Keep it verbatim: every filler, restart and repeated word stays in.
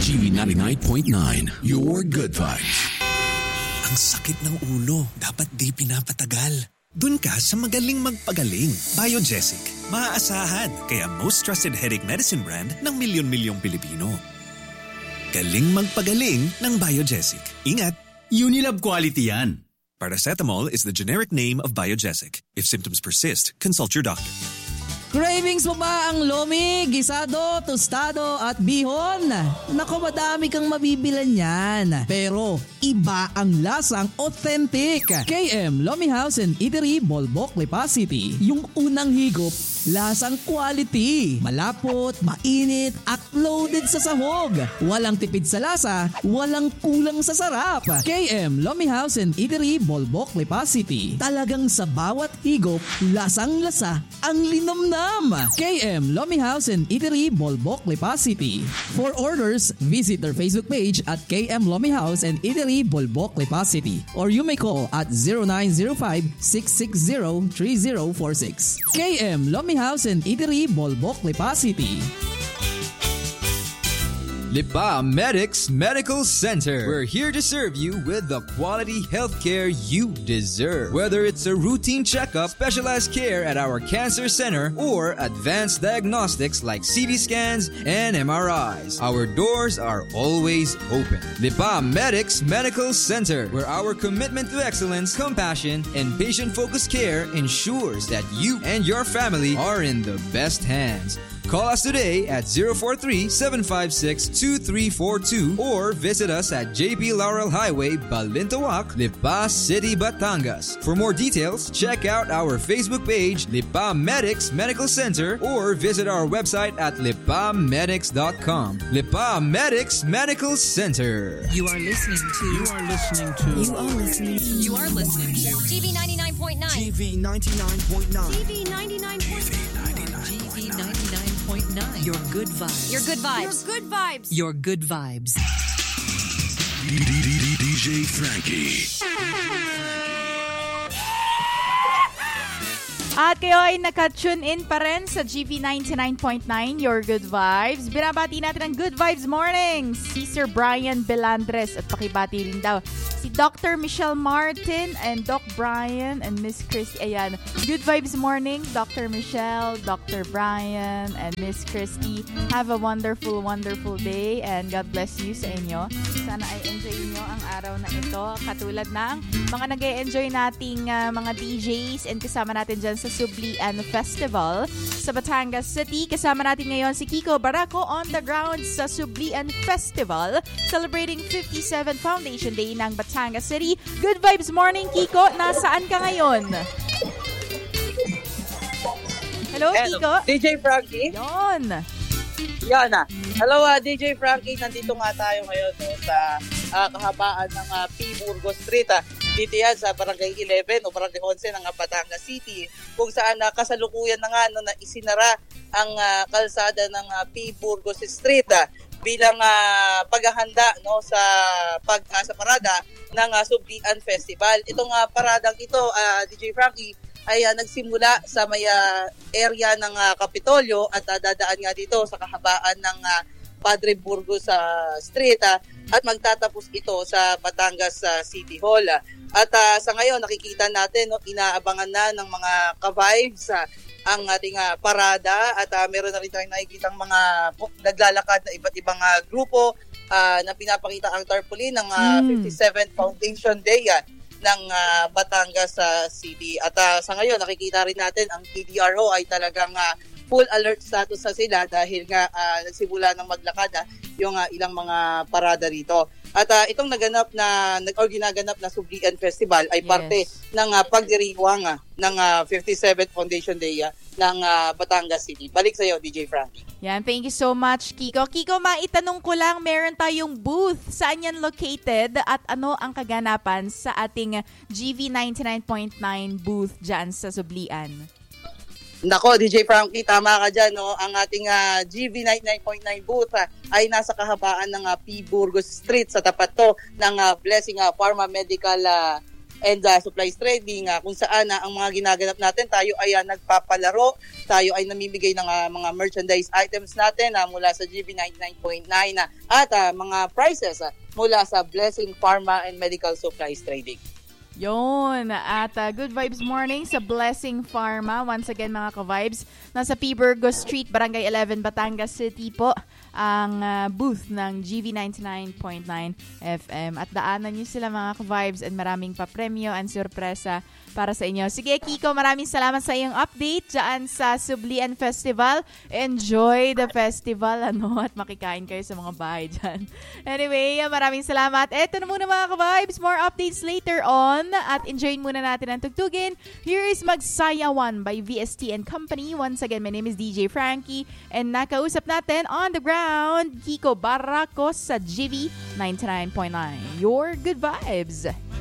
G V ninety-nine point nine, your good vibes. Ang sakit ng ulo, dapat di pinapatagal. Dun ka sa magaling magpagaling. Biogesic. Maaasahan, kaya most trusted headache medicine brand ng milyon-milyong Pilipino. Galing magpagaling ng Biogesic. Ingat! Unilab quality yan. Paracetamol is the generic name of Biogesic. If symptoms persist, consult your doctor. Cravings mo ba ang lomi, gisado, tostado at bihon? Naku, madami kang mabibilan yan. Pero iba ang lasang authentic. K M Lomi House and Eatery, Bolbok, Lipa City. Yung unang higop, lasang quality. Malapot, mainit, at loaded sa sahog. Walang tipid sa lasa, walang kulang sa sarap. K M Lomi House and Eatery, Bolbok, Lipa City. Talagang sa bawat higop, lasang-lasa ang linamnam. K M Lomi House and Eatery, Bolbok, Lipa City. For orders, visit their Facebook page at K M Lomi House and Eatery, Bolbok, Lipa City. Or you may call at zero nine zero five, six six zero, three zero four six. K M Lomi House and Eatery, Bolbok, Lipa City. Lipa Medics Medical Center. We're here to serve you with the quality healthcare you deserve. Whether it's a routine checkup, specialized care at our cancer center, or advanced diagnostics like C T scans and M R Is, our doors are always open. Lipa Medics Medical Center, where our commitment to excellence, compassion, and patient-focused care ensures that you and your family are in the best hands. Call us today at zero four three, seven five six, two three four two or visit us at J P Laurel Highway, Balintawak, Lipa City, Batangas. For more details, check out our Facebook page, Lipa Medics Medical Center, or visit our website at lipa medics dot com. Lipa Medics Medical Center. You are listening to. You are listening to. You are listening. You are listening to. G V ninety-nine point nine. G V ninety-nine point nine. G V ninety-nine point nine. G V ninety-nine point nine. Your good vibes. Your good vibes. Your good vibes. Your good vibes. D J Frankie. At kayo ay naka-tune in pa rin sa G V ninety-nine point nine, Your Good Vibes. Binabati natin ang Good Vibes Morning, si Sir Brian Belandres. At pakibati rin daw si Doctor Michelle Martin and Doc Brian and Miss Christy. Ayan, Good Vibes Morning, Doctor Michelle, Doctor Brian, and Miss Christy. Have a wonderful, wonderful day and God bless you sa inyo. Sana ay enjoy nyo ang araw na ito. Katulad ng mga nag-e-enjoy nating uh, mga D Js and kasama natin dyan sa Sublian Festival sa Batangas City. Kasama natin ngayon si Kiko Barako on the ground sa Sublian Festival, celebrating fifty-seventh Foundation Day ng Batangas City. Good Vibes Morning, Kiko. Nasaan ka ngayon? Hello, Hello. Kiko. D J Frankie. Yon. Yan na. Hello, uh, D J Frankie. Nandito nga tayo ngayon no, sa uh, kahabaan ng uh, P. Burgos Street. Uh, dito yan sa Barangay eleven o Barangay eleven ng uh, Batangas City. Kung saan uh, kasalukuyan na nga no, na isinara ang uh, kalsada ng uh, P. Burgos Street uh, bilang uh, paghahanda no, sa, pag, uh, sa parada ng uh, Sublian Festival. Itong uh, paradang ito, uh, D J Frankie, ay uh, nagsimula sa may uh, area ng uh, Kapitolyo at uh, dadaan nga dito sa kahabaan ng uh, Padre Burgos uh, Street uh, at magtatapos ito sa Batangas uh, City Hall. Uh, at uh, sa ngayon nakikita natin no, inaabangan na ng mga ka-vibes uh, ang ating uh, parada at uh, meron na rin tayong nakikitang mga naglalakad na iba't ibang uh, grupo uh, na pinapakita ang tarpaulin ng uh, mm. fifty-seventh Foundation Day uh, ng uh, Batangas uh, City. At uh, sa ngayon, nakikita rin natin ang P D R O ay talagang uh, full alert status na sila dahil nga uh, nagsimula ng maglakad uh, yung uh, ilang mga parada rito. At uh, itong naganap na or ginaganap na Sublian Festival ay parte yes. ng uh, pagdiriwang uh, ng uh, fifty-seventh Foundation Day uh, ng uh, Batangas City. Balik sa iyo, D J Frankie. Yan, thank you so much, Kiko. Kiko, maitanong ko lang, meron tayong booth. Saan yan located at ano ang kaganapan sa ating G V ninety-nine point nine booth dyan sa Sublian? Nako, D J Frankie, tama ka dyan. No? Ang ating uh, G V ninety-nine point nine booth uh, ay nasa kahabaan ng uh, P. Burgos Street sa tapat to ng uh, Blessing uh, Pharma Medical uh, and uh, Supplies Trading uh, kung saan uh, ang mga ginaganap natin, tayo ay uh, nagpapalaro, tayo ay namimigay ng uh, mga merchandise items natin uh, mula sa G V ninety-nine point nine uh, at uh, mga prices uh, mula sa Blessing Pharma and Medical Supplies Trading. Yon. At uh, Good Vibes Morning sa Blessing Pharma. Once again mga ka-vibes, nasa P. Burgos Street, Barangay eleven, Batangas City po ang uh, booth ng G V ninety-nine point nine F M. At daanan nyo sila mga ka-vibes and maraming pa-premyo and sorpresa para sa inyo. Sige Kiko, maraming salamat sa iyong update dyan sa Sublian Festival. Enjoy the festival ano at makikain kayo sa mga bahay dyan. Anyway, maraming salamat. Eto na muna mga ka-vibes. More updates later on. At enjoy muna natin ang tugtugin. Here is Magsayawan by V S T and Company. Once again, my name is D J Frankie. And nakausap natin on the ground, Kiko Baracos sa G V ninety-nine point nine. Your good vibes.